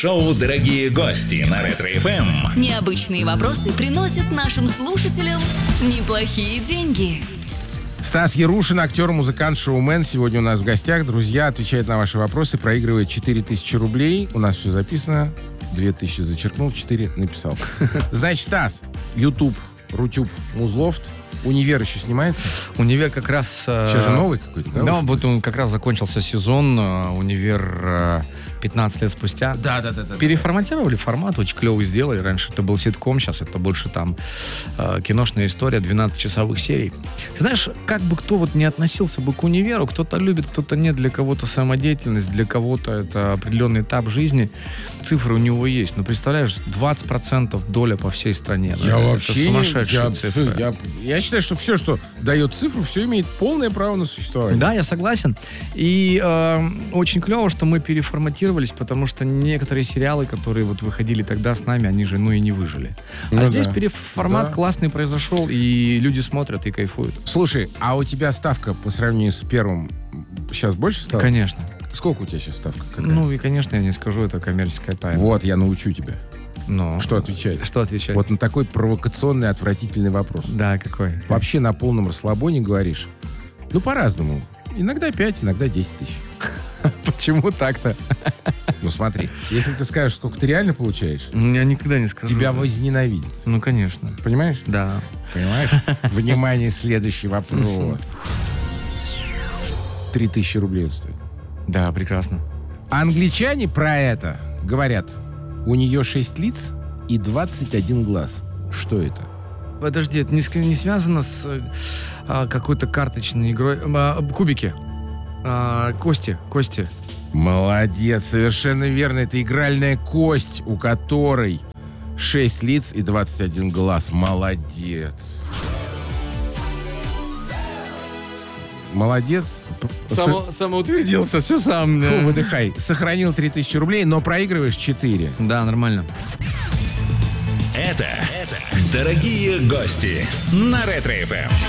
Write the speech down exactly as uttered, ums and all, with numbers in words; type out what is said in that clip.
Шоу «Дорогие гости» на Ретро-эф эм. Необычные вопросы приносят нашим слушателям неплохие деньги. Стас Ярушин, актер, музыкант, шоумен, сегодня у нас в гостях. Друзья, отвечает на ваши вопросы, проигрывает четыре тысячи рублей. У нас все записано. две тысячи зачеркнул, четыре написал. Значит, Стас, YouTube, Рутюб, Музлофт. «Универ» еще снимается? «Универ» как раз... Сейчас же новый какой-то, да? Да, вот он как раз закончился сезон. «Универ» пятнадцать лет спустя. Да, да, да. да Переформатировали формат, очень клевый сделали. Раньше это был ситком, сейчас это больше там э, киношная история, двенадцатичасовых серий. Ты знаешь, как бы кто вот не относился бы к «Универу», кто-то любит, кто-то нет, для кого-то самодеятельность, для кого-то это определенный этап жизни. Цифры у него есть. Но представляешь, двадцать процентов доля по всей стране. Я это вообще это сумасшедшие я, цифры. Я, я считаю, что все, что дает цифру, все имеет полное право на существование. Да, я согласен. И э, очень клево, что мы переформатировались, потому что некоторые сериалы, которые вот выходили тогда с нами, они же, ну, и не выжили. А Ну здесь да. переформат Да. классный произошел, и люди смотрят и кайфуют. Слушай, а у тебя ставка по сравнению с первым сейчас больше стала? Конечно. Сколько у тебя сейчас ставка? Какая? Ну, и, конечно, я не скажу, это коммерческая тайна. Вот, я научу тебя. Но... Что отвечать? Что отвечать? Вот на такой провокационный, отвратительный вопрос. Да, какой? Вообще на полном расслабоне говоришь? Ну, по-разному. Иногда пять, иногда десять тысяч. Почему так-то? Ну, смотри, если ты скажешь, сколько ты реально получаешь, Я никогда не скажу. тебя возненавидят. Ну, конечно. Понимаешь? Да. Понимаешь? Внимание, следующий вопрос. Три тысячи рублей он стоит. Да, прекрасно. А англичане про это говорят: у нее шесть лиц и двадцать один глаз. Что это? Подожди, это не, с- не связано с а, какой-то карточной игрой. А, кубики. А, кости, кости. Молодец, совершенно верно. Это игральная кость, у которой шесть лиц и двадцать один глаз. Молодец. Молодец. Само, самоутвердился, все сам. Фу, выдыхай. Сохранил три тысячи рублей, но проигрываешь четыре. Да, нормально. Это, это «Дорогие гости» на Ретро-эф эм.